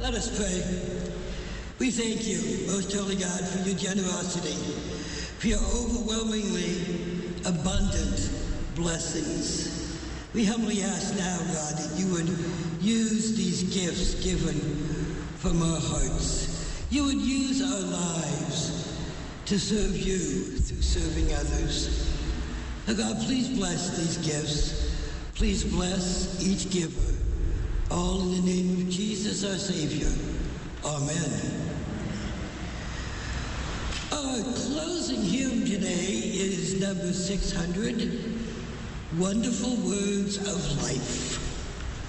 Let us pray. We thank you, most holy God, for your generosity, for your overwhelmingly abundant blessings. We humbly ask now, God, that you would use these gifts given from our hearts. You would use our lives to serve you through serving others. Now, God, please bless these gifts. Please bless each giver. All in the name of Jesus, our Savior. Amen. Our closing hymn today is number 600, Wonderful Words of Life.